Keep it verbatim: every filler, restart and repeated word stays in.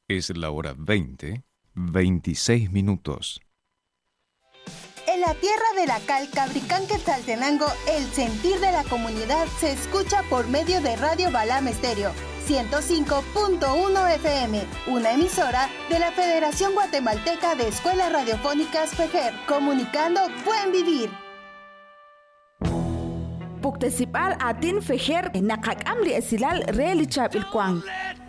Es la hora veinte, veintiséis minutos. En la tierra de la cal, Cabricán, Quetzaltenango, el sentir de la comunidad se escucha por medio de Radio Balam Estéreo, ciento cinco punto uno F M, una emisora de la Federación Guatemalteca de Escuelas Radiofónicas FEJER, comunicando buen vivir. Puktesipal atin FEJER nakak amli esilal reali chap ilkwang.